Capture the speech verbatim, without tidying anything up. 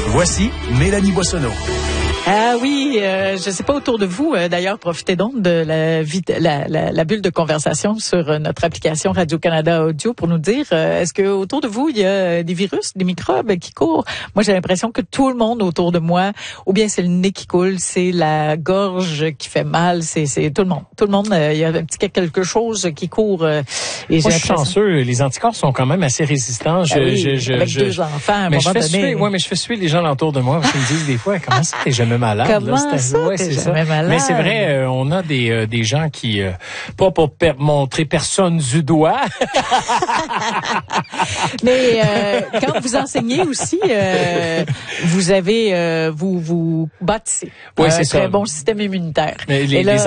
Voici Mélanie Boissonneau. Ah oui, euh, je sais pas autour de vous. Euh, d'ailleurs, profitez donc de la, la, la, la bulle de conversation sur euh, notre application Radio-Canada Audio pour nous dire euh, est-ce que autour de vous il y a des virus, des microbes qui courent. Moi, j'ai l'impression que tout le monde autour de moi, ou bien c'est le nez qui coule, c'est la gorge qui fait mal, c'est, c'est tout le monde. Tout le monde, euh, il y a un petit quelque chose qui court. Euh, et Moi, je suis chanceux. Les anticorps sont quand même assez résistants. Je, ah oui, je, je, avec je, deux enfants, à un mais moment je fais donné. Suer, ouais, mais je fais suer les gens autour de moi. Ils me disent des fois, comment ça, t'es jamais malade? Comment là, ça, ouais, t'es c'est jamais ça. malade? Mais c'est vrai, euh, on a des euh, des gens qui, euh, pas pour per- montrer personne du doigt. Mais euh, quand vous enseignez aussi, euh, vous avez, euh, vous vous bâtissez ouais, un c'est très ça. bon système immunitaire. Mais les, Et là, les